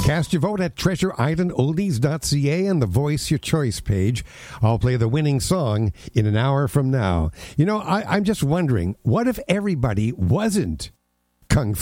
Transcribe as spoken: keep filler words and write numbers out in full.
Cast your vote at treasure island oldies dot c a and the Voice Your Choice page. I'll play the winning song in an hour from now. You know, I, I'm just wondering, what if everybody wasn't Kung Fu